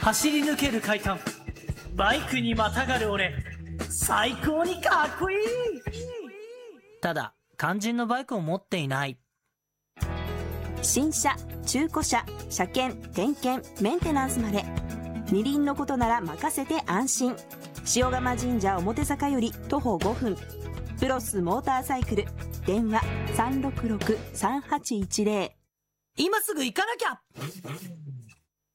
走り抜ける快感、バイクにまたがる俺、最高にかっこいい。ただ肝心のバイクを持っていない。 新車、中古車、車検、点検、メンテナンスまで二輪のことなら任せて安心。塩釜神社表坂より徒歩5分、プロスモーターサイクル、電話366-3810。 今すぐ行かなきゃ。